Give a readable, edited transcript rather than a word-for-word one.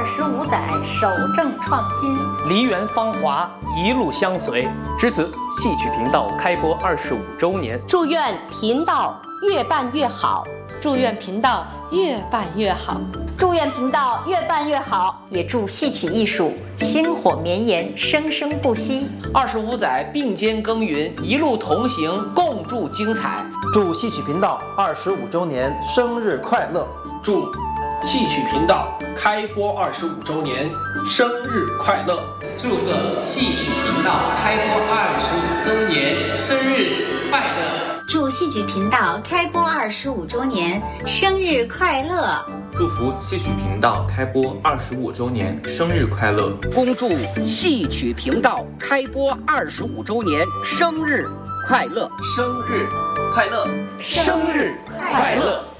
25载，守正创新， 梨园芳华一路相随。 值此，戏曲频道开播25周年， 祝愿频道越办越好， 祝愿频道越办越好， 祝愿频道越办越好， 也祝戏曲艺术薪火绵延，生生不息。 25载并肩耕耘，一路同行，共筑精彩。 祝戏曲频道25周年生日快乐！ 祝戏曲频道开播25周年生日快乐！ 祝贺戏曲频道开播25周年生日快乐！ 祝戏曲频道开播25周年生日快乐！ 祝福戏曲频道开播25周年生日快乐！ 恭祝戏曲频道开播25周年生日快乐！ 生日快乐！ 生日快乐！